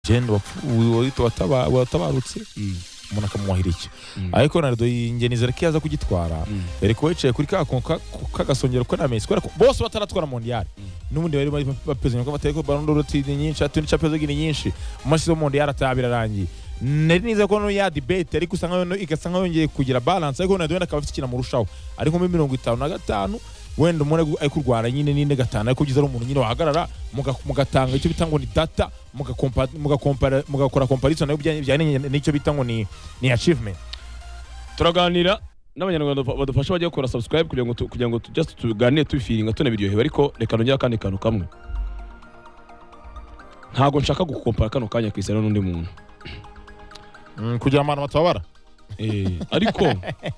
genda watabarutse umuntu akamuhira iki ariko Ronaldo yingenizera ko yaza kugitwara ariko wicaye kuri kagasongero ko na Messi bose bataratwara mondial n'ubundi bari bapezanya ko bateye ko Ballon d'Or nyinshi atundi Champions League nyinshi amasizo mondial atabirarangiye nari niza ko no ya debate ariko usanga no igasanga yongeye kugira balance ariko Ronaldo akaba afite ikintu murushaho ariko mu 55 wenda umuntu ari kurwara nyine n'ine gatanu ariko gize ari umuntu nyine wahagarara mugatanga icyo bitanga ni data mugakora comparison nayo byanye n'icyo bitanga ni achievement. Turaganira n'abanyarwanda badufasha bajye gukora subscribe kugira ngo just tuganire tubifiringa tunabiryohewe ariko reka nongera kandi kantu kamwe ntago nshaka gukompara kano kanya Cristiano n'undi muntu kugira abantu batabara ariko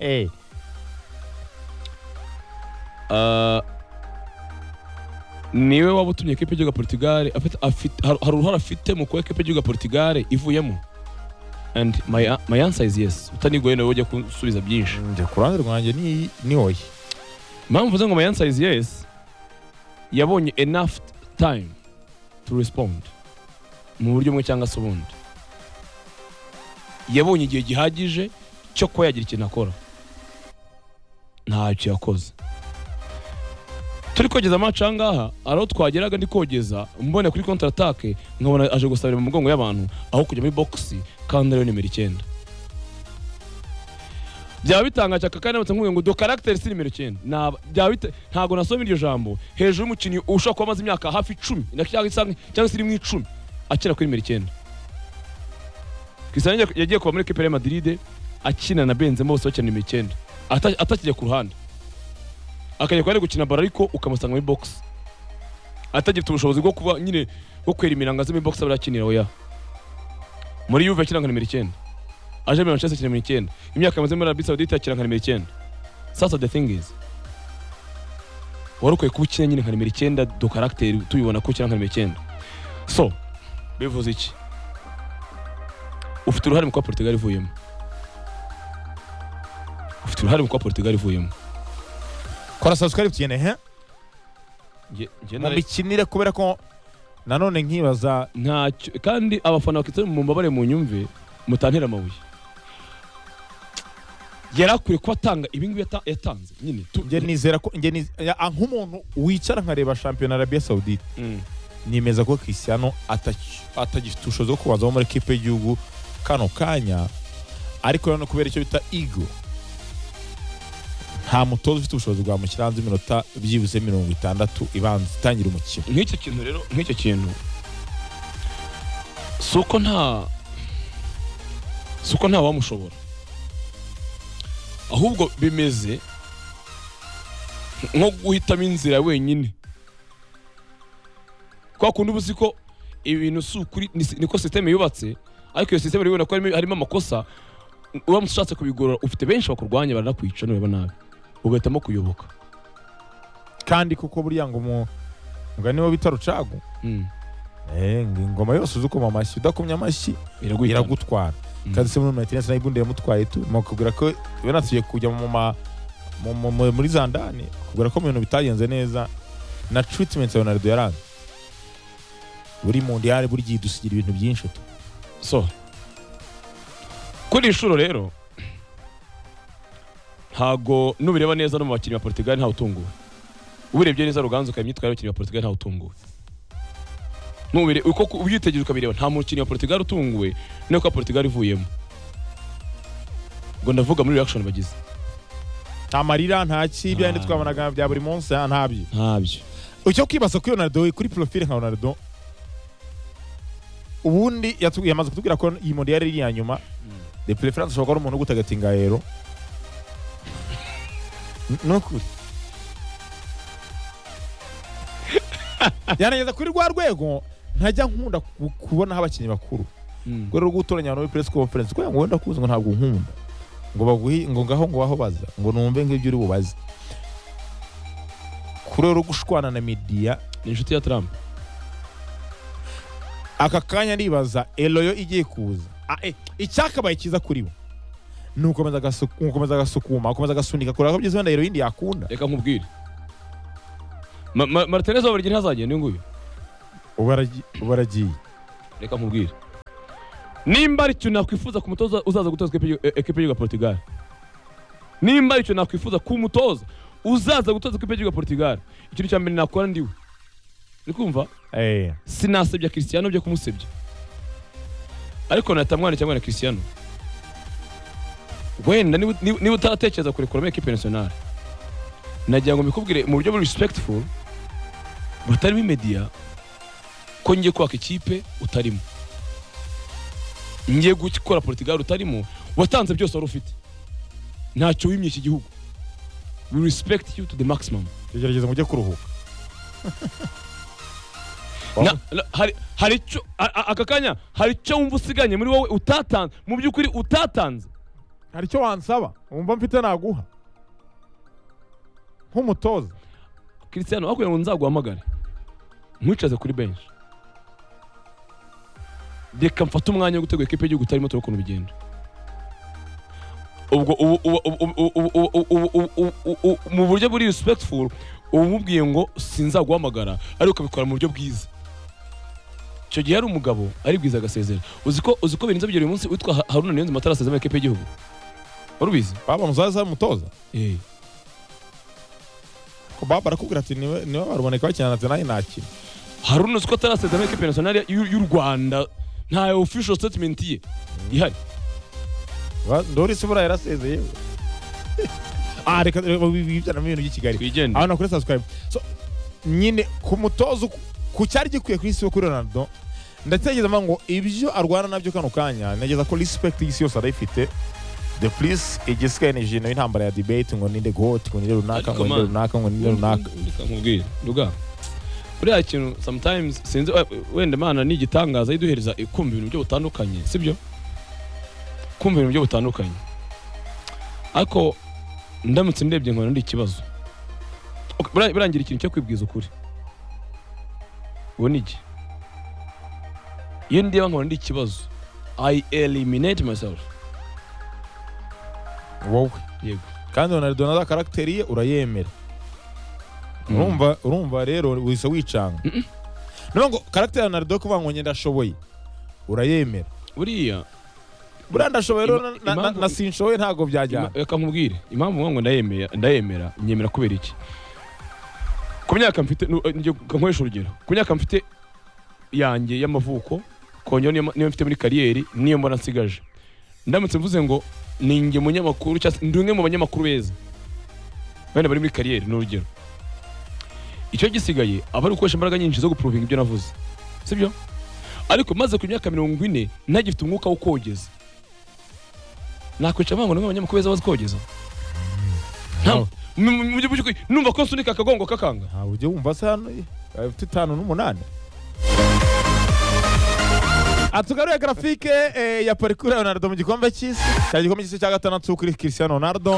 niwe wabutumye equipe y'Igihugu Portugal hari uruhara afite mu kuba equipe y'Igihugu Portugal ivuyemo and my answer is yes utanigoye nawe ujya kusubiza byinshi nje kurande rwanjye ni oye mpamvu ngo my answer is yes yabonye enough time to respond mu buryo bumwe cyangwa se ubundi yabonye igihe gihagije cyo ko yagira ikintu akora ntacyo yakoze turi kogeza amacangaha aro twageraga ndi kogeza mbone kuri counter attack nkabona aje gusabira mu mugongo y'abantu aho kujya muri box kandi ariyo nimero 9 byaba bitanga cyaka kandi batangwe ngo do character si nimero 9 ntago nasoma iryo jambo hejuru umukinyi ushaka kwamaza imyaka hafi 10 cyangwa se iri mu 10 akira kuri nimero 9 Cristiano yagiye kuba muri equipe ya Madrid akina na Benzema bose bakina nimero 9 atakije ku ruhande akajya kwari gukina bara ariko ukamusanga muri box atagifite ubushobozi bwo kuba nyine bwo kwera imiranga zo muri box barakinira oya muri Juve akina nka nimero 9 aje muri Manchester akina nimero 9 imyaka yamaze muri Arabie Saoudite akina nka nimero 9 sasa the thing is warukoye kuba ukina nyine nka nimero 9 do character tubibona ko ukina nka nimero 9 so bivuze iki ufite uruhare mu kwa Portugal ivuyemo kora subscribe tiyene mu bikinire kubera ko nanone nkibaza ntacyo kandi abafana bakitse mu mbabare mu nyumve mutantera amabuye yarakure ko atanga ibingi yatanze nyine nge nizera ko nk'umuntu wicara nkareba championnat Arabie Saoudite nimeza ko Cristiano atagifite ubushobozi bwo kubanza muri equipe y'Igihugu kano kanya ariko rero kubera icyo bita ego nta mutozo ufite ubushobozi bwa mukiranze iminota byibuze 60 ibanza itangira umukino nk'icyo kintu rero suko nta wamushobora ahubwo bimeze nko guhitamo inzira wenyine kwa kundi ubuzi ko ibintu sukuri niko system yubatse ariko iyo system ribona ko harimo amakosa uba mushatse kubigorora ufite benshi bakurwanya baranakwica nureba nabi ugahitamo kuyoboka kandi kuko buriya ngo mugani wo bitarucago ingoma yose uzukoma amashyi udakomya amashyi iragutwara kandi se muri Martinez na Ibunde yamutwaye tu makubwira ko yanatuye kujya muri Zandani kubwira ko mu bintu bitagenze neza na treatment ya Ronaldo yaranze buri mondial buri gihe dusigira ibintu byinshi tu so kuri ishuro rero ntago nubireba neza no mu bakinnyi ba Portugal nta utunguwe ubirebye neza Ruganzu kamyitwara y'abakinnyi ba Portugal nta utunguwe nubire uko ubyitegereje ukabireba nta mukinnyi wa Portugal utunguwe nuko Portugal ivuyemo ngo ndavuga muri reaction bagize nta marira nta kibya ndi twabanaga bya buri munsi ntabyo icyo kwibaza ko Ronaldo kuri profile nka Ronaldo ubundi yamaze kutubwira ko iyi mondial iri ya nyuma de preference ushobora kuba umuntu gutagatinga rero nukuri yanageza kuri rwa rwego ntajya nkunda kubona abakinnyi bakuru rero gutoranya abantu muri press conference ko ngo wenda kuzi ngo ntabwo nkunda ngo baguhi ngo ngaho ngo baho baza ngo numve ngibyo uri bubaze kuri rero gushwana na media ni inshuti ya Trump aka kanya ndibaza eloyo igiye kuza icyakabaye kiza kuri bo nukomeza agasukuma akomeza agasunika kuri aho byiza wenda eloyo indi yakunda reka nkubwire Martinez wabarigina hazagenda nguyu ubaragiye reka nkubwire nimba ari ikintu nakwifuza ku mutoza uzaza gutoza ekipe y'igihugu ya Portugal, nimba ari ikintu nakwifuza ku mutoza uzaza gutoza ekipe y'igihugu ya Portugal, ikintu cya mbere nakora ndiwe, uri kumva? Sinasebya Cristiano byo kumusebya, ariko natamwana cyangwa na Cristiano wenda niba utatekereza kurekura ekipe nationale, nagira ngo mbikubwire mu buryo buri respectful batari media ko ngiye kwaka ikipe utarimo, ngiye gukora Portugal utarimo, watanze byose wari ufite, ntacyo wimye iki gihugu. We respect you to the maximum. Gerageza mujye kuruhuka. Hari cyo aka kanya hari cyo wumva usiganye muri wowe utatanze, mu by'ukuri utatanze. Hari cyo wansaba wumva mfite naguha nk'umutoza. Cristiano akwiye ngo nzaguhamagare nkwicaze kuri bench, reka mfate umwanya wo gutegura ekipe y'igihugu utarimo turi ukuntu bigenda. Ubwo mu buryo buri respectful umubwiye ngo sinzaguhamagara, ariko ukabikora mu buryo bwiza. Icyo gihe ari umugabo ari bwiza agasezera. Uzi ko binze bigera uyu munsi witwa Haruna Niyonzima atarasezera ekipe y'igihugu, warubizi? Baba muzaza mutoza ko baba barakubwira ati niwe baruboneka bakina ati nayi nakina. Haruna uzi ko atarasezera ekipe nationale y'u Rwanda, nta official statement ye ihari. Ndori sibura yarasezeye. Reka bibyana mu bintu by'Ikigali. Abana kuri subscribe. So nyine ku mutozo ku cyari gikwiye kuri isi kuri Ronaldo, ndategeza ngo ibyo arwana nabyo kano kanya, nageza ko respect y'isi yose arayifite. The police igisigaye ni jino y'intambara ya debate ngo ninde goat, ngo ninde runaka, ngo ninde runaka, ngo ninde runaka. Ndikakubwira ruga buriya ikintu sometimes sinzi wenda Imana ni igitangaza iduhereza ikumva ibintu byo butandukanye, sibyo? Kumva ibintu byo butandukanye, ariko ndamutse ndebye ngo ndi ikibazo birangira ikintu cyo kwibwiza ukuri. Ubona iki iyo ndeba ngo ndi ikibazo, I eliminate myself. Wowe yego, kandi Ronaldo na karakteri ye urayemera. Urumva rero wise wicanga. Nubwo karakteri ya Ronaldo kuvuga ngo ngenda ashoboye urayemera. Buriya ndashoboye rero na sinshoboye ntago byajyana. Reka nkubwire impamvu ngo ndayemera nyemera kubera iki. Ku myaka mfite nkoresha urugero, ku myaka mfite yanjye y'amavuko konyo niyo mfite muri kariyeri, niyo mbona nsigaje, ndamutse mvuze ngo ninjye munyamakuru cyangwa ndi umwe mu banyamakuru beza bane bari muri kariyeri n'urugero, icyo gisigaye aba ari ukoresha imbaraga nyinshi zo guproving ibyo navuze, sibyo? Ariko maze ku myaka 40 ntagifite umwuka wo kogeza, nakwica bango n'abanyamakuru beza bazi kogeza. Numva ko sunika akagongo kakanga. Ujye wumva se hano afite 5 n'umunani. Atugaruye grafike ya parcours ya Ronaldo mu gikombe cy'isi. Cya gikombe cy'isi cya gatandatu kuri Cristiano Ronaldo.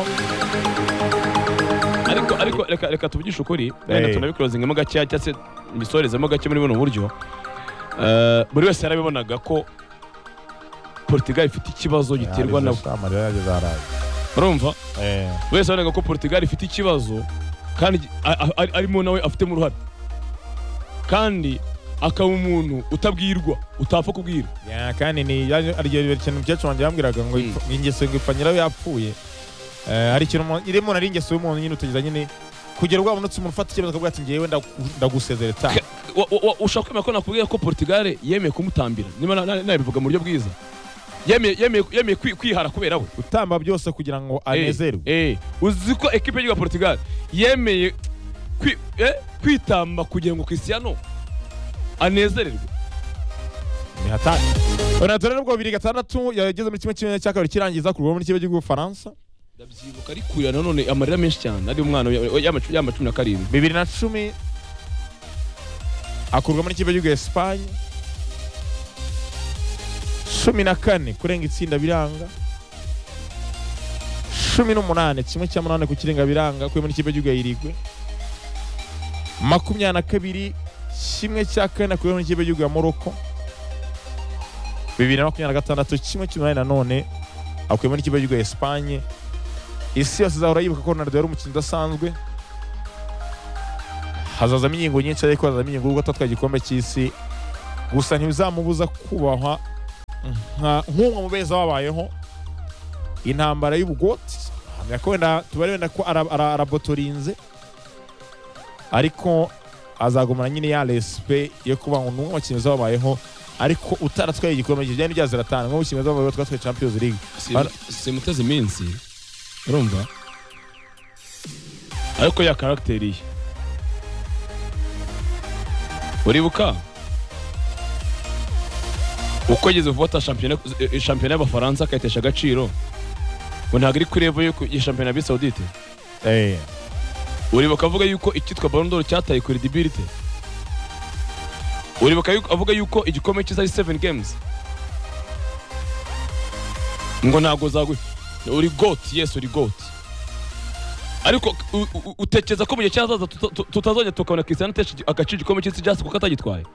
Ariko reka tuvugishe ukuri, wenda tunabiclosingemo gake cyangwa se bisorezemo gake muri buno buryo. Buri wese yarabibonaga ko Portugal ifite ikibazo giterwa nabo. Urumva? Wese yarabonaga ko Portugal ifite ikibazo kandi arimo nawe afite mu ruhare. Kandi akaba umuntu utabwirwa, utapfa kubwira. Kandi ni aryo kintu cyacu wanjye yambwiraga ngo ingeso ngo ipfanyira yapfuye. Hari ikintu irimo nari ingeso y'umuntu nyine utegeza nyine kugera ubwo unutse umuntu ufata ikibazo akavuga ati ngiyewe ndagusezereta. Ushaka kwemera ko nakubwiye ko Portugal yemeye kumutambira. Niba nabivuga mu buryo bwiza. Yemeye kwihara kubera we. Utamba byose kugira ngo anezerwe. Uzi ko ekipe y'u Portugal yemeye kwitamba kugira ngo Cristiano anezererwe. Ni hatari. Ronaldo rero ubwo 2006 yageze muri kimwe cya kabiri kirangiza ku muri kibe cy'u Faransa. Ndabyibuka ari kurira none amarira menshi cyane, ari umwana y'amacumi na 7. 2010 akurwa muri kibe cy'u Espagne. 14 kurenga itsinda biranga. 18 kimwe cya 8 ku kirenga biranga kuri muri kibe cy'u Irigwe. 22 kimwe cya 4 kuri muri kibe cy'u Morocco. 2026 kimwe cy'umunani nanone akuye muri kibe cy'u Espagne. Isi yose izahora yibuka ko Ronaldo yari umukinnyi udasanzwe. Hazazamo ingingo nyinshi ariko hazazamo ingingo ubwo atatwaye igikombe cy'isi, gusa ntibizamubuza kubahwa nk'umwe mu beza babayeho intambara y'ubugoti wenda tubare wenda ko arabotorinze ariko azagumana nyine ya respect yo kuba ngo n'umwe mu bakinnyi babayeho ariko utaratwaye igikombe kijyanye n'ibya 05 nko mukinnyi babayeho twatwaye Champions League simuteze iminsi urumva ariko ya karakteri ye uribuka uko yageze gufata shampiyona y'Abafaransa akayitesha agaciro ngo ntabwo ari kuri level ya shampiyona y'Arabie Saoudite uribuka avuga yuko icyitwa Ballon d'Or cyataye credibility uribuka avuga yuko igikombe cyiza ari 7 games ngo ntabwo zagwe uri goat yes uri goat ariko utekereza ko mu gihe cyazaza tutazongera tukabona Cristiano atesha agaciro igikombe cy'isi just kuko atagitwaye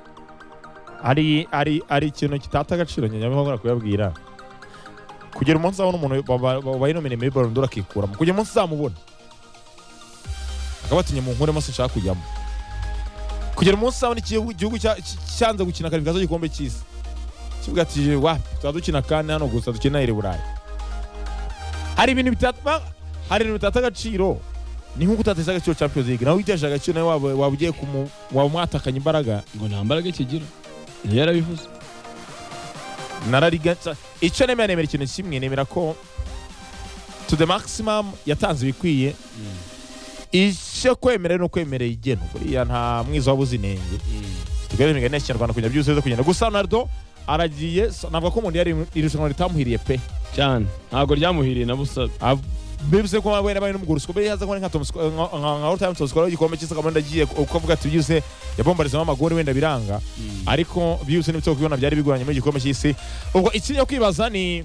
ari ikintu kitata agaciro nyamara kuyabwira kugera umunsi abona umuntu babaye nomine muri Ballon d'Or akikuramo kugera umunsi zamubona akabatinye mu nkore mose nshaka kujyamo kugera umunsi abona igihugu cyanze gukina karificazo gikombe cy'isi kivuga ati wa tuzadukina kandi hano gusa dukina ire Burayi hari ibintu bitata agaciro ni nkuko utatesha agaciro Champions League nawe witesha agaciro nawe waba ugiye wamwatakanya imbaraga ngo nta mbaraga kigira yarabivuze narariga icyo nemera ikintu kimwe nemera ko to the maximum yatanze ibikwiye icyo kwemera no kwemerera igeno buriya nta mwiza wabuze inenge tugere imigani y'Ikinyarwanda kugira byose zo kugenda gusa Ronaldo aragiye navuga ko umuntu yari irushanwa ritamuhiriye pe cyane ntago ryamuhiriye na busa bivuze ko wenda bari n'umuguru siko yaza ko nka Thomas nka all time to score igikombe cy'isi kabanda agiye uko avuga ati byuse yabombarizamo amagori wenda biranga ariko byuse n'ibyo kubibona byari bigoranye mu gikombe cy'isi ubwo ikindi yo kwibaza ni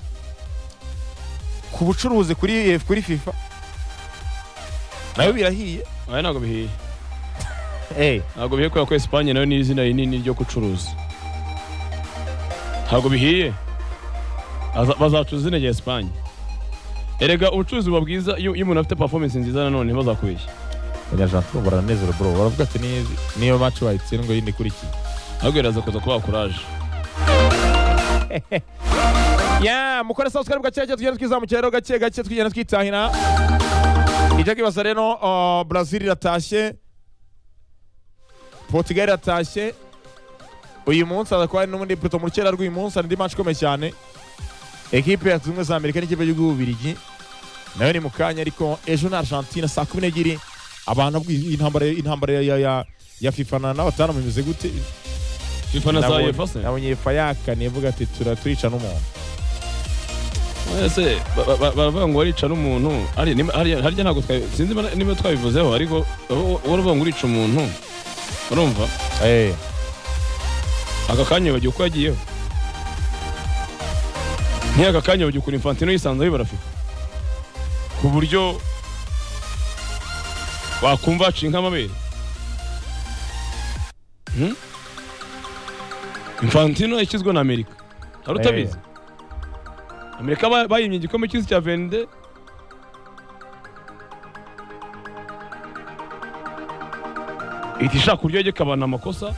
ku bucuruzi kuri FIFA nayo birahiye aya ntago bihiye ntago bihiye ko Espagne nayo ni izina rinini ryo gucuruza ntago bihiye bazacuruza izina rya Espagne erega ubucuruzi buba bwiza iyo umuntu afite performance nziza nanone bazakubeshya abanyajantu baranezero bro baravuga ati niyo match bayitsindwa yindi kuri iki ahubwo iraza kuza kuba courage mukore subscribe gake tugenda twizamukira gake tugenda twitahina ijaki basareno Brazil iratashye Portugal iratashye uyu munsi azakora n'ubundi puto mu cyera rw'uyu munsi andi match komeye cyane ekipe ya zimwe za Amerika n'ikipe y'u Bubiligi nayo ni mukanya ariko ejo na Argentina saa 12 abantu intambara ya FIFA na batanu bimeze gute FIFA na za UEFA se nabonye FIFA yakane ivuga ati turica n'umuntu ese baravuga ngo arica n'umuntu harya ntabwo sinzi niba twabivuzeho ariko uravuga ngo urica umuntu urumva aka kanya bagiye uko yagiyeho aka kanya bagiye ukura Infantino yisanze bibara FIFA ku buryo wakumva acinka amabere Infantino yashyizwe na Amerika hari utabizi Amerika bayimye igikombe cy'isi cya Vende ishaka uburyo yegeka abantu amakosa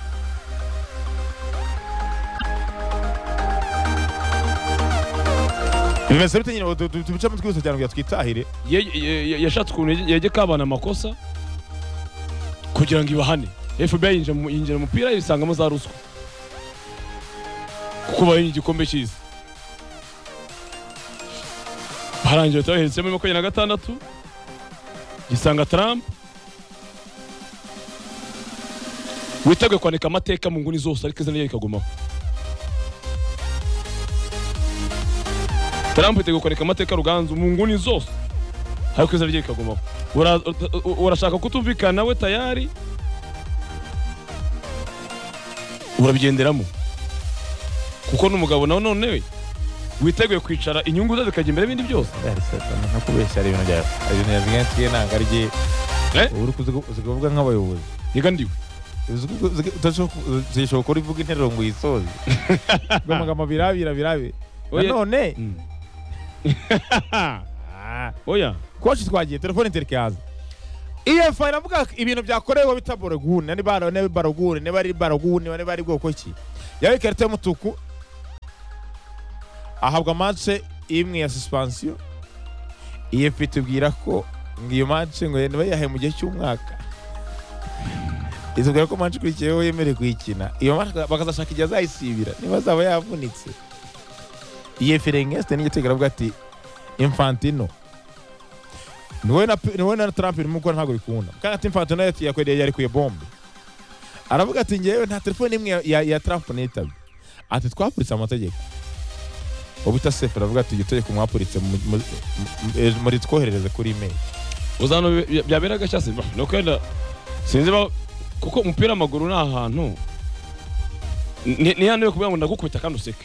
bimeze bite nyine tubica mutwe gusa cyane kugira twitahire yashatse ukuntu yegeka abantu amakosa kugira ngo ibahane FBI yinjira umupira yisangamo za ruswa kuko bayimye igikombe cy'isi barangiye tabaheretse muri 26 gisanga Trump witeguye kwandika amateka mu nguni zose ariko izina rye rikagumaho Trump yiteguye kwandika amateka ruganzu mu nguni zose ariko izina rye rikagumaho urashaka kutumvikana nawe tayari urabigenderamo kuko n'umugabo nawe none witeguye kwicara inyungu ze zikajya imbere y'ibindi byose nakubeshya ari ibintu bya nanga rye uri kuvuga nk'abayobozi yega ndiwe zishobora kuba ivuga interuro ngo yisoze amagambo birabe none oya koci twagiye telefone interikaza EFA iravuga ibintu byakorewe bita borogune ni barogune ne bari bwoko ki yawe ikarita y'umutuku ahabwa match imwe ya suspension EFF tubwira ko ngiyo match ngo yenda bayahe mu gihe cy'umwaka izubwira ko match kurikiyeho yemere kuyikina iyo match bakazashaka igihe azayisibira niba zaba yavunitse EFF Rengeste n'icyo tegera ati Infantino niwe na Trump irimo gukora ntabwo bikunda kandi ati Infantino yari kuye bombe aravuga ati ngewe nta telefone imwe ya Trump nitabye ati twapuritse amategeko ubita sefe aravuga ati igitegeko mwapuritse muri twoherereze kuri email uzano byaberaga cyase no kwenda sinzi kuko umupira w'amaguru ni ahantu ni hano yo kuvuga ngo ndagukubita kandi useke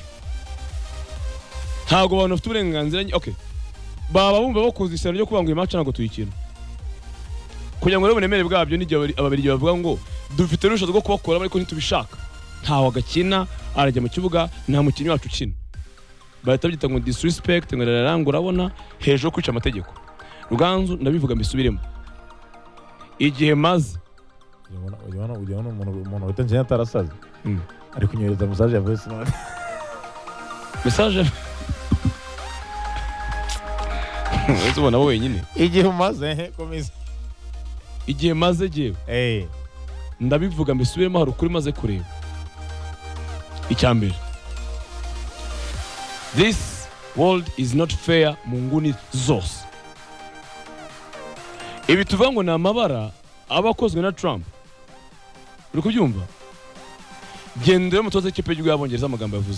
ntago abantu bafite uburenganzira okay baba bumva bakuze isano ryo kuvuga ngo iyi match ntago tuyikina kugira ngo rero uburemere bwabyo n'igihe ababiri bavuga ngo dufite n'ubushobozi bwo kubakora ariko ntitubishaka ntawe agakina arajya mu kibuga nta mukinnyi wacu ukina bahita byita ngo disrespect ngo raranga urabona hejuru kwica amategeko Ruganzu ndabivuga mbisubiremo igihe maze ujyana umuntu witangiye atarasaze ari kunyohereza message ya voice note message uzubona wowe nyine igihe umaze komeza igihe maze jewe ndabivuga mbisubiremo hari ukuri maze kureba icyambere this world is not fair mu nguni zose ibi tuvuga ngo ni amabara aba akozwe na Trump uri kubyumva gendera umutoza w'ikipe y'igihugu y'Abongereza amagambo yavuze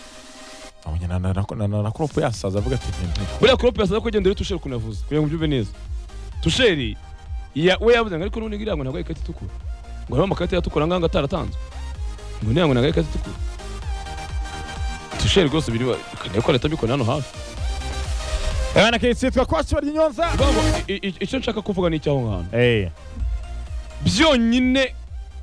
na Klopp yasaza avuga ati buriya Klopp yasaza ko gendera Tuchel ukuntu yavuze kugira ngo ubyumve neza Tuchel we yavuze ngo ariko n'undi ngo ntabwo ikati itukura ngo harimo amakarita yatukura nganga ataratanzwe ngo ntabwo ntabwo ikati itukura Tuchel rwose biri ko leta bikora hano hafi abana kitsitwa kwasi bari Nyonza icyo nshaka kuvuga ni icyaho ngano byonyine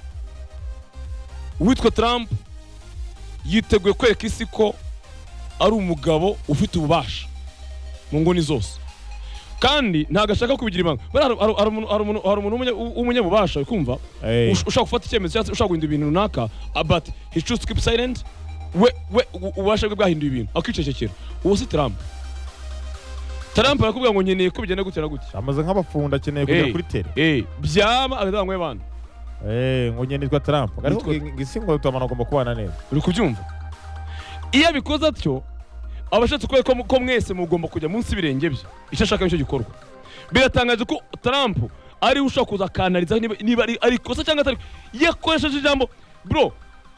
witwa Trump yiteguye kwereka isi ko ari umugabo ufite ububasha mu nguni zose kandi ntago ashaka kubigira ibanga hari umuntu w'umunyabubasha kumva ushaka gufata icyemezo cyangwa ushaka guhindura ibintu runaka but he choose to keep silent we ubasha bwe bwahinduye ibintu akicecekera uwo si Trump arakubwira ngo nkeneye ko bigenda gutera gutya amaze nk'abafunda akeneye kujya kuri tele byama agatanga abantu ngo nyenitwa Trump ariko gisingo utamana agomba kubana neza uri kubyumva iyo abikoze atyo abashatse ko mwese mugomba kujya munsi birenge bye icyo ashaka nicyo gikorwa biratangaje ko Trump ari ushaka kuza kanaliza niba ari kosa cyangwa atari yakoresheje ijambo bro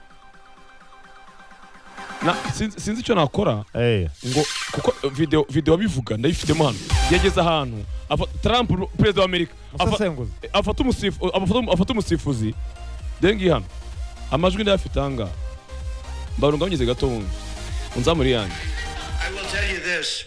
sinzi icyo nakora ngo kuko video bivuga ndayifitemo hano yageze ahantu Trump president wa Amerika afata umusifuzi dengi hano amajwi ndayafite anga mbarunga mugeze gato wumva unzamuri yanjye I will tell you this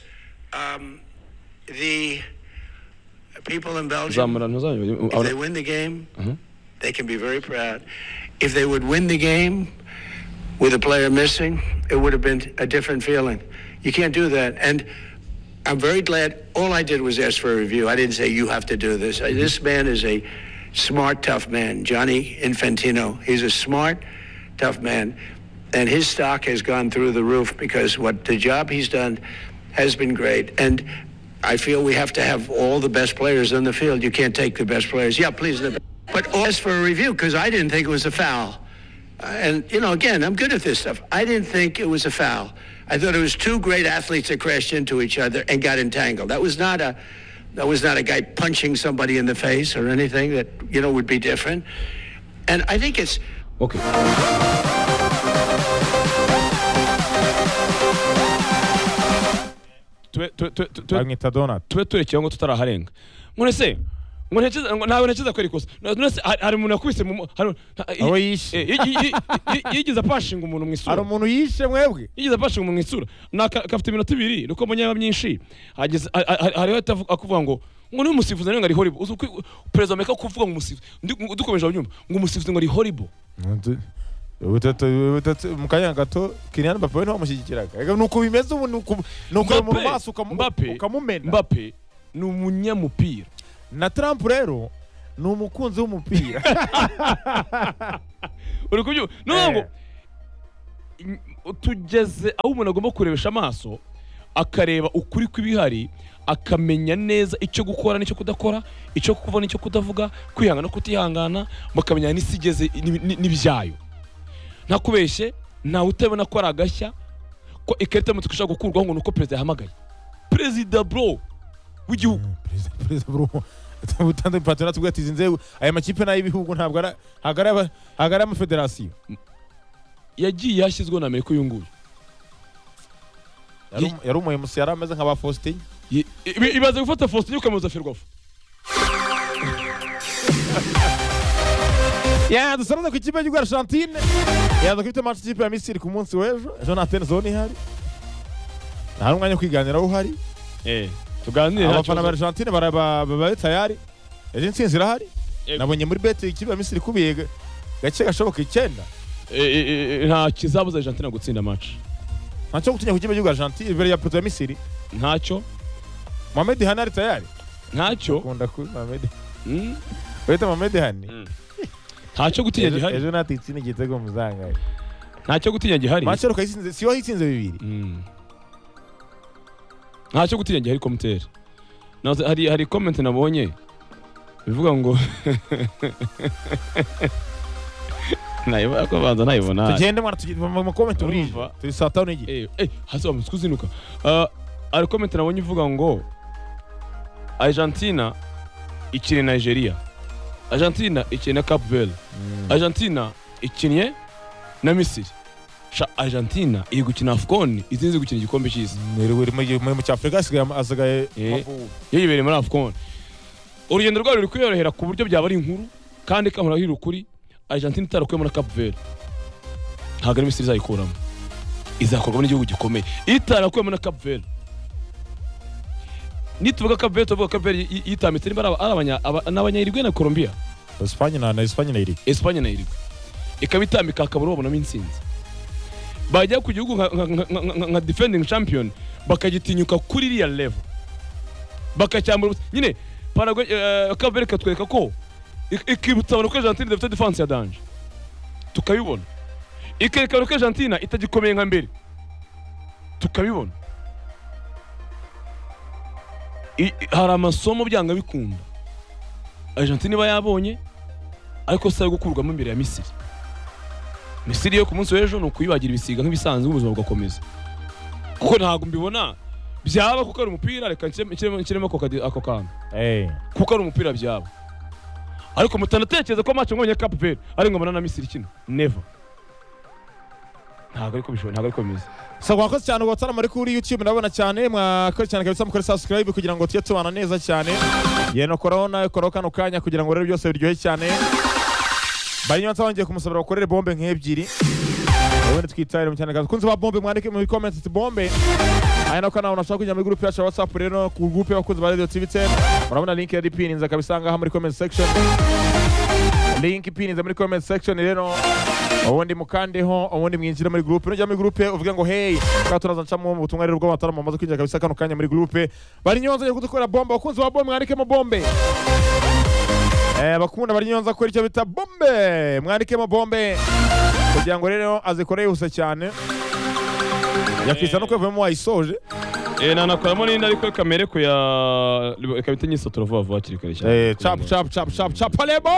the people in Belgium if they win the game they can be very proud if they would win the game with a player missing, it would have been a different feeling. You can't do that. And I'm very glad all I did was ask for a review. I didn't say you have to do this. This man is a smart, tough man. Gianni Infantino. He's a smart, tough man. And his stock has gone through the roof because the job he's done has been great. And I feel we have to have all the best players on the field. You can't take the best players. Yeah, please. But ask for a review because I didn't think it was a foul. And, again, I'm good at this stuff. I didn't think it was a foul. I thought it was two great athletes that crashed into each other and got entangled. That was not a guy punching somebody in the face or anything that, would be different. And I think it's... Okay. turekeye ngo tutaraharenga none se ntawe ntekereza ko ari kosa hari umuntu yakubise aho yishe yigize apashinga umuntu mu isura hari umuntu yishe mwebwe yigize apashinga umuntu mu isura kafite iminota 2 nuko munyaba myinshi hariho akuvuga ngo niwe musifuzi ngo ari horrible uzi president Amerika kuvuga ngo umusifuzi dukomeje abyumva ngo umusifuzi ngo ari horrible mukanya gato Kylian Mbappé ntawe mushyigikiraga nuko bimeze ubu nuko mu maso ukamumena Mbappé ni umunyamupira na Trump rero ni umukunzi w'umupira uri kubyo ngo tugeze aho umuntu agomba kurebesha amaso akareba ukuri kw'ibihari akamenya neza icyo gukora n'icyo kudakora, icyo kuvuga n'icyo kudavuga, kwihangana no kutihangana, bakamenya n'isi igeze n'ibyayo. Nta kubeshye, ntawe utabona ko ari agashya ko ikarita y'umutuku ishobora gukurwaho ngo nuko perezida yahamagaye. Perezida bro w'igihugu, perezida bro utanda ipatara tugatiza inzego aya makipe n'ay'ibihugu ntabwo ari amafederasiyo. Yagiye yashyizweho na Amerika uyu nguyu. Yari umuhemusi, yari ameze nk'aba Faustin. Ibaze gufata Faustin ukamuza Ferwafa. Dusanze ku ikipe y'u Argentine. Yaza kwita match ikipe ya Misiri ku munsi w'ejo. Ejo nta ten zone ihari. Nta umwanya kwiganiraho uhari. Tuganire abafana ba Argentine bari tayari. Ejo intsinzi irahari. Nabonye muri bet ikipe ya Misiri kubiye gake gashoboka 9. Nta kizabuza Argentina gutsinda match. Ntacyo gutinya ku ikipe y'u Argentine imbere ya Porto ya Misiri. Ntacyo. Mohamed Hani ari tayari. Ntacyo. Kunda ku Mohamed. Weta Mohamed Hani. Ntacyo gutinya gihari. Ejo natitsi n'igitego muzangaye. Ntacyo gutinya gihari. Match ruka isinze, siyo hitsinze 2. Ntacyo gutinya gihari komuteri. Hari comment nabonye bivuga ngo nayo ko banza nayibona. Tugende mwana tugende mu comment burije. Turi saa 5 n'igi. Hasi kuzinuka. Ari comment nabonye ivuga ngo Argentina ikiri Nigeria. Argentina ikiri na Cape Verde. Argentina ikinye na Misiri. Argentina iri gukina AFCON, izinze gukina igikombe cy'isi. Mu cy'Afrika asigaye yibereye muri AFCON. Urugendo rwabo ruri kwiyorohera ku buryo byaba ari inkuru kandi kahora hiri ukuri. Argentina itarakuye muri Cape Verde. Ntabwo ari Misiri izayikuramo. Izakorwa n'igihugu gikomeye. Itarakuye muri Cape Verde. Nituvuga Cape Verde tuvuga Cape Verde yitamitse nimba n'abanyayirigwe na Colombia. Espagne na iri. Espagne na iri. Ikabitambika akabura babonamo intsinzi. Bajya ku gihugu nka defending champion bakagitinyuka kuri iriya level. Bakacyambura nyine Paraguay Cape Verde katwereka ko ikibutsa abantu ko Argentina ifite defense ya danger. Tukabibona. Ikerekana ko Argentina itagikomeye nka mbere. Tukabibona. Hari amasomo byanga bikunda. Argentina iba yabonye ariko sayo gukurwamo imbere ya Misiri. Misiri yo ku munsi w'ejo no kuyibagira ibisiga nk'ibisanzwe ubuzima bugakomeza. Kuko ntago mbibona byaba kuko ari umupira reka kiremo ako kantu. Kuko ari umupira byaba. Ariko mutanatekereza ko match ngomye Cape Verde ari ngomana na Misiri kino. Never. Ntago ariko bishobora, ntago ariko bimeze. So wakoze cyane ugatsara muri kuri YouTube nabona cyane mwakoze cyane kabisa mukore subscribe kugira ngo tujye tubana neza cyane. Yeno corona kano kanya kugira ngo rero byose biryohe cyane. Bari nyonza bongeye kumusabira bakorere bombe nk'ebyiri. Wowe twitayire mu cyane gazo. Kunze ba bombe mwandike mu comments ati bombe. Aya nako nawe unashaka kujya muri group yacu WhatsApp rero ku group y'abakunzi ba Radio TV 10. Murabona link ya pininza kabisanga aha muri comment section. Link pininza muri comment section rero. Ubundi mukandeho, ubundi mwinjira muri group. Nujya muri group uvuga ngo hey, turaza ncamo mu butumwa rero bwo batara mu maze kwinjira kabisa kano kanya muri group. Bari nyonza yo kudukora bombe, abakunzi ba bombe mwandike mu bombe. Bakunda bari nyonza ko icyo bita bombe, mwandike mu bombe. Kugira ngo rero azikoreye huse cyane. Yakisa no kwevemo wayisoje. Nanakoramo n'indi ariko kamere ko ya ikabita nyisotora vuba vuba kiri kare cyane. Chap palebo.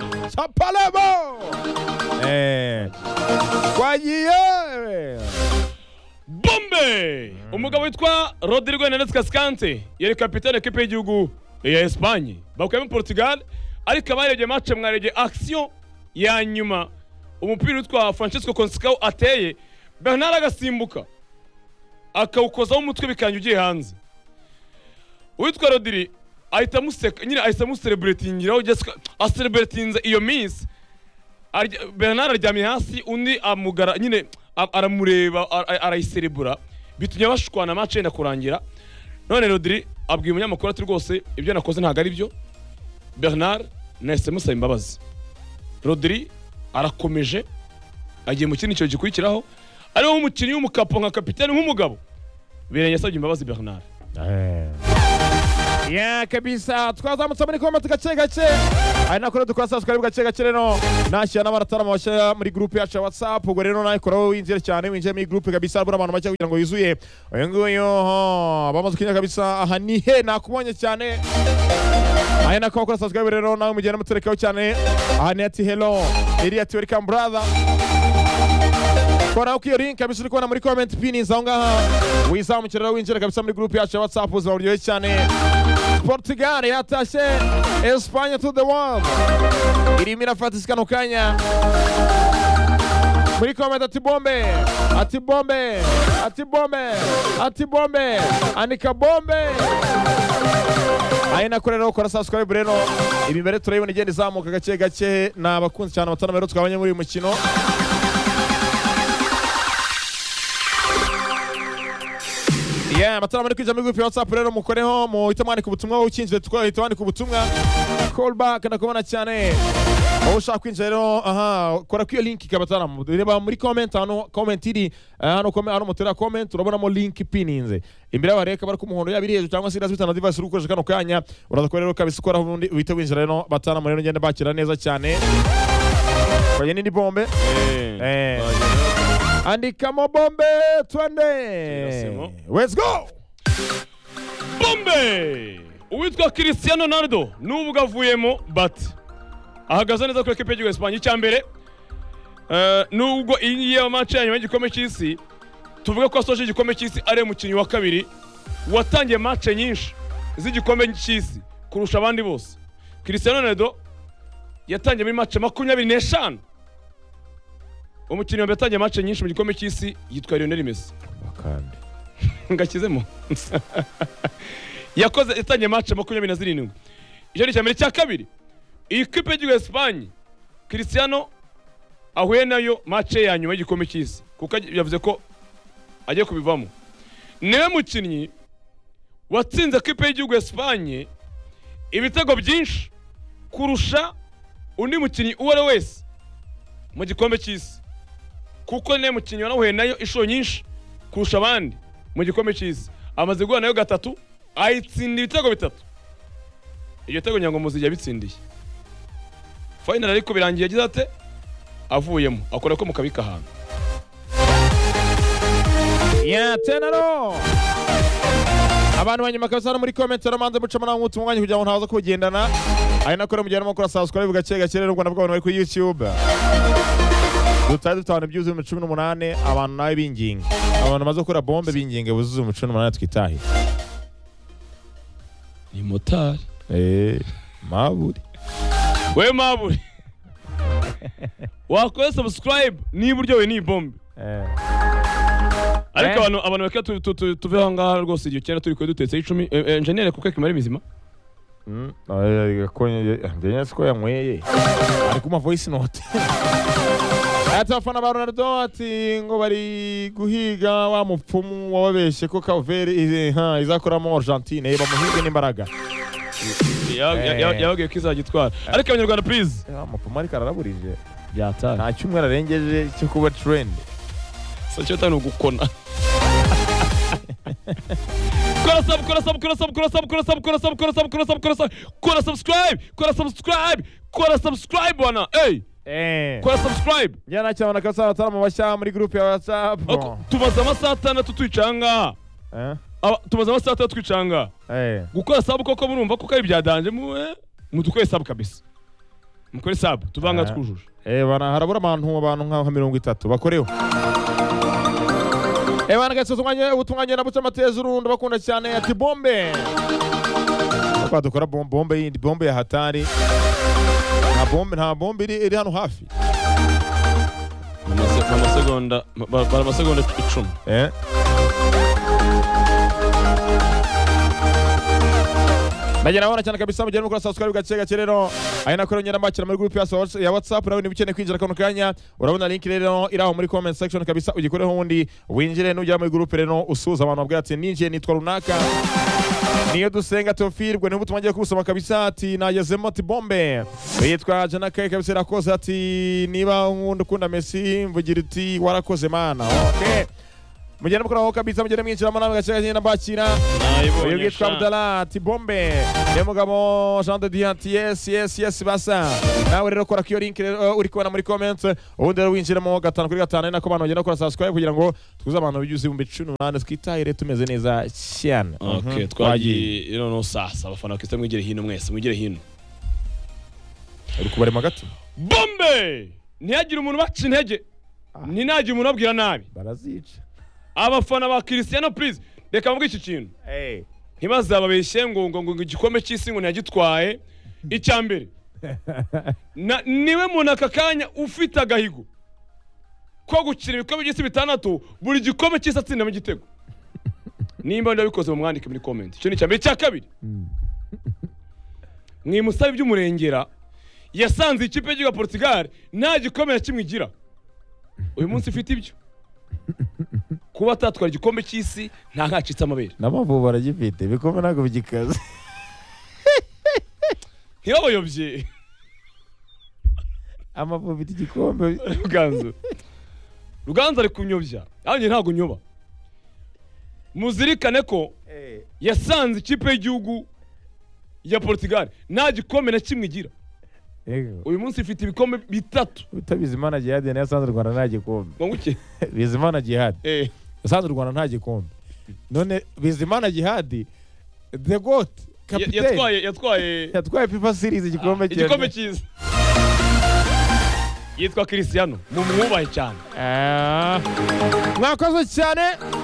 Kwagiye. Bombe! Umugabo witwa Rodrigo Hernandez Cascante yari kapitane equipe y'igihugu ya Espagne. Bakuye mu Portugal ariko abarebye match mwarebye action ya nyuma. Umupira witwa Francisco Conceição ateye Bernard agasimbuka akawukozaho umutwe bikanye ugiye hanze. Witwa Rodri ahita museka nyine ahita muselebratingiraho celebratinze iyo miss. Bernard aryamye hasi undi amugara nyine aramureba arayiserebura bitumye bashukwana match yenda kurangira. None Rodri abwiye umunyamakuru ati rwose ibyo nakoze ntago ari byo. Bernard nahise musaba imbabazi. Rodri arakomeje agiye mu kindi cyo gikurikiraho ariho umukinnyi w'umukapo nka kapitani nk'umugabo birenge yasabye imbabazi Bernard. Yeah kabisa twazamutse muri comment gace gace ari nakora dukora subscribe gace gace rero nashyira n'abaratara mabashya muri group yacu ya WhatsApp ubwo rero nawe kora winjire cyane winjire muri group kabisa bura abantu bacye kugira ngo yuzuye uyu nguyu bamaze kinya kabisa aha ni he nakubonye cyane aya nakora kora subscribe rero nawe mugenda muterekaho cyane aha ni ati hello iri ati welcome brother kora uko iyo link kabisa uri kubona muri comment pins aho ngaha wizamukira winjire kabisa muri group yacu ya WhatsApp uzaba uryoshye cyane Portugal yatashe Espagne to the world irimo irafatisika no kanya muri comment ati bombe ati bombe ati bombe ati bombe anika bombe ayina korera ukora subscribe rero ibi mbere turayibona igenda izamuka gace gace n'abakunzi cyane abatana rero twabanye muri uyu mukino Yeah, matana muri kwija muri group ya WhatsApp rero mukoreho mu hitamani ku butumwa ukinjire hitamani ku butumwa call back ndakubona cyane aho ushaka kwinjira rero kora ku iyo link kabatana reba muri comment hano comment iri hano mutera comment urabona mo link pininze imbere y'abareka bari ku muhondo yabireje cyangwa se bitana device urukoje kano kanya uraza ko rero kabisa ukora ubundi uhita winjira rero batana muri ngende bakira neza cyane kwaye ni bombe andikamo bombe twende let's go bombe uwitwa Cristiano Ronaldo nubwo avuyemo but ahagaze neza kuri equipe y'Igihugu Espagne cyambere nubwo iyi match ya nyuma y'igikombe cy'isi tuvuga ko asoje igikombe cy'isi ari umukinnyi wa kabiri watangiye match nyinshi z'igikombe cy'isi kurusha abandi bose Cristiano Ronaldo yatangiye muri match 25 umukinnyi wa yatangiye match nyinshi mu gikombe cy'isi yitwa Lionel Messi kandi ngakizemo yatangiye match 27 icyo ni cyambere cya kabiri ikipe y'Igihugu Espagne Cristiano ahuye nayo match ya nyuma y'igikombe cy'isi kuko yavuze ko agiye kubivamo niwe mukinnyi watsinze ikipe y'Igihugu Espagne ibitego byinshi kurusha undi mukinnyi uwo ari wese mu gikombe cy'isi kuko niwe mukinnyi wanahuye nayo inshuro nyinshi kurusha abandi mu gikombe cy'isi amaze guhura nayo gatatu ayitsinda ibitego bitatu iryo tego nyango muzi yabitsindiye final ariko birangiye yagize ate avuyemo akora ko mukabika ahantu tena no abantu banyuma kabisa muri comment ramanze mucamo na nk'utu mwanya kugira ngo ntaza kugendana ari nakora mujyana mu kora subscribe gace gace rero Rwanda bw'abantu bari ku YouTube dutanu byuzuye mu 18 abantu nawe binginga abantu maze gukora bombe binginga buzuye mu 18 twitahe ni motari maburi we maburi wakora subscribe niba uryowe ni bombe ariko abantu baka tuve aho ngaho rwose igihe cyane turi ko dutetse 10 engineer kuko kimari mizima ndenya siko yanyweye ari kuma voice note atafana ba Ronaldo ati ngo bari guhiga wa mupfumu wababeshe ko Kavere izakoramo Argentine bamuhige n'imbaraga yabagiye kizagitwara ariko abanyarwanda please mupfumu ari kararaburije byatara nta cyumwe ararengeje cyo kuba trend cyo tano gukona kora subscribe bwana kora subscribe yana cyabona kasara tarama bashya muri group ya WhatsApp tumaze amasaha 6 twicanga tumaze amasaha 6 twicanga gukora sub koko murumva ko ari byadanje mu dukore sub kabisa mukore sub tuvanga twujuje bana harabura abantu nka 30 bakoreho bana gatsozumanye ubutunganye nabuca amateza urundo bakunda cyane ati bombe kwa dukora bombe yindi bombe ya hatari nta bombe iri hano hafi amasegonda 10 Najya nabona cyane kabisa mujyana mukora subscribe gace rero ayina kora nyera mbakira muri group ya WhatsApp nawe nibukeneye kwinjira kano kanya urabona link rero iraho muri comment section kabisa ugikoreho ubundi winjire n'ujya muri group rero usuza abantu babwira ati ninjiye nitwa runaka niyo dusenga tofirwe niba tumagiye kubusoma kabisa ati nagezemo ati bombe yitwa Jana Kai kabisa rakoze ati niba nkunda Messi mvugira ati warakoze mana okay mugenda mukora kabisa mugenda mwinjiramo nawe gashaka na bakira uyu gitwa Abdallah Tibombe ne mugabo Jean de Diant yes basa nawe rero kora kiyo link uri kubona muri comments ubundi rero winjiramo 5 kuri 5 nako abantu bagenda kora subscribe kugira ngo tuze abantu bijuze mu 18 twitahire tumeze neza cyane. Okay, twagiye no sasa abafana kiste mwigire hino mwese mwigire hino uri kubarema gato Bombe ntiyagira umuntu baca intege ntinagira umuntu abwira nabi barazica abafana ba Cristiano please reka mvuge iki kintu ntibazababeshye ngo igikombe cy'isi ngo ntiyagitwaye icyambere niwe muntu akakanya ufite agahigo ko gukina ibikombe by'isi bitandatu buri gikombe cy'isi atsindamo igitego nimba ndabikoze mu mwandike muri comment icyo ni icyambere cya kabiri mwimusabe by'umurengera yasanze ikipe y'igihugu ya Portugal nta gikombe na kimwe igira uyu munsi ufite ibyo kuba atatwara igikombe cy'isi nta nkacitse amabere n'amavubi baragifite ibikombe ntabwo bigikaze ntibabayobye amavubi afite igikombe Ruganzu ari kunyobya nanjye ntabwo nyoba muzirikane ko yasanze ikipe y'igihugu ya Portugal nta gikombe na kimwe igira uyu munsi ifite ibikombe bitatu Bizimana Djihad yasanze u Rwanda nta gikombe nguke Bizimana Djihad yasanze u Rwanda nta gikombe none Bizimana Djihad the goat captain yatwaye FIFA series igikombe cyiza yitwa Cristiano mumwubahe cyane mwakoze cyane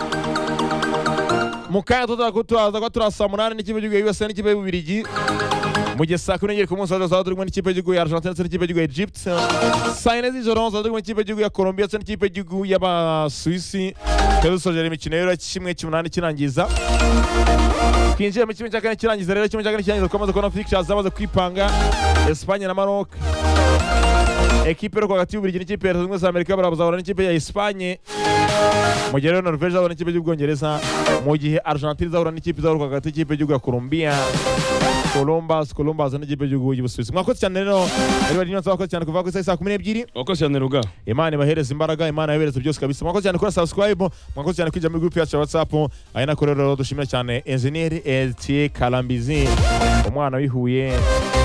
mukaya tutaza ko turasa 8 n'ikipe cy'igihugu USA n'ikipe y'Ububirigi mu gihe saa 4 ku munsi w'ejo turimo n'ikipe y'igihugu ya Argentina ndetse n'ikipe y'igihugu ya Egypt saa 4 z'ijoro turimo n'ikipe y'igihugu ya Colombia ndetse n'ikipe y'igihugu y'Abasuwisi tuzosojera imikino y'Euro 1/8 kirangiza twinjiye mu kimwe cya kane kirangiza rero kimwe cya kane kirangiza twamaze kubona fixtures zamaze kwipanga Espagne na Maroc ekipe yo hagati y'Ububirigi n'ikipe ya Leta Zunze Ubumwe za Amerika barabuzahura n'ikipe ya Espagne mu gihe Norvège izahura n'ikipe y'Ubwongereza mu gihe Argentina izahura n'ikipe izahura hagati y'ikipe y'igihugu ya Colombia Columbus n'ikipe y'igihugu y'Ubusuwisi mwakoze cyane rero bari nyine twakoze cyane kuva ku saa 12 wakoze cyane ruga Imana ibahereza imbaraga Imana yabereza byose kabisa mwakoze cyane kuri subscribe mwakoze cyane kwinjira muri group yacu ya WhatsApp aya nako rero dushimira cyane Engineer Etier Kalambizi umwana wihuye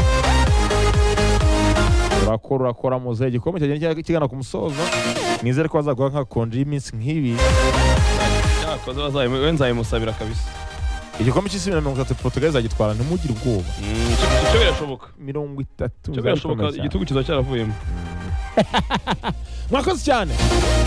urakora muze igikombe cyagenda kigana ku musozo nizere ko bazagwa nka konji y'iminsi nk'ibi yakoze bazayimusabira kabisa igikombe cy'isi 30 Portugal izagitwara ntimugire ubwoba cyo birashoboka 30 cyo birashoboka igitugu kiza cyaravuyemo mwakoze cyane